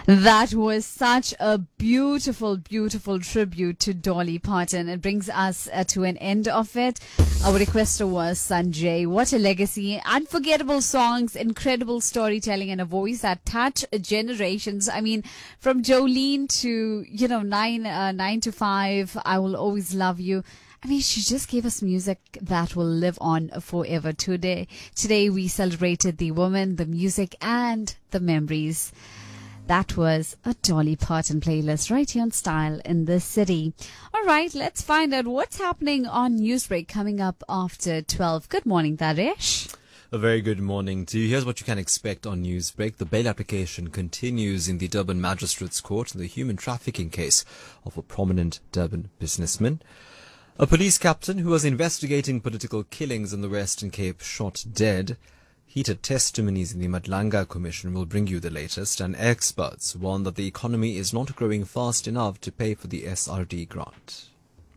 That was such a beautiful, beautiful tribute to Dolly Parton. It brings us to an end of it. Our requester was Sanjay. What a legacy. Unforgettable songs, incredible storytelling, and a voice that touch generations. I mean, from Jolene to, 9 to 5, I Will Always Love You. I mean, she just gave us music that will live on forever. Today we celebrated the woman, the music, and the memories. That was a Dolly Parton playlist right here on Style in the City. All right, let's find out what's happening on Newsbreak coming up after 12. Good morning, Taresh. A very good morning to you. Here's what you can expect on Newsbreak. The bail application continues in the Durban Magistrates Court in the human trafficking case of a prominent Durban businessman. A police captain who was investigating political killings in the Western Cape shot dead. Heated testimonies in the Madlanga Commission will bring you the latest, and experts warn that the economy is not growing fast enough to pay for the SRD grant.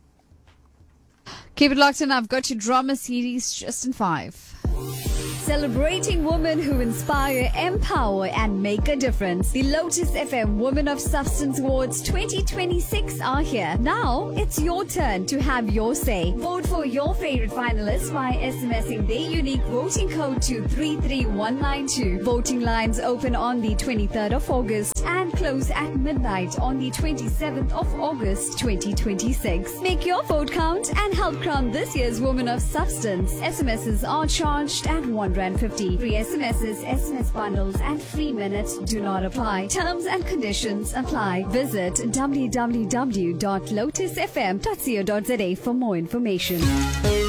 Keep it locked in. I've got your drama series just in 5. Celebrating women who inspire, empower, and make a difference. The Lotus FM Women of Substance Awards 2026 are here. Now, it's your turn to have your say. Vote for your favorite finalists by SMSing their unique voting code to 33192. Voting lines open on the 23rd of August and close at midnight on the 27th of August 2026. Make your vote count and help crown this year's Women of Substance. SMSs are charged at $1.50. Free SMSs, SMS bundles, and free minutes do not apply. Terms and conditions apply. Visit www.lotusfm.co.za for more information.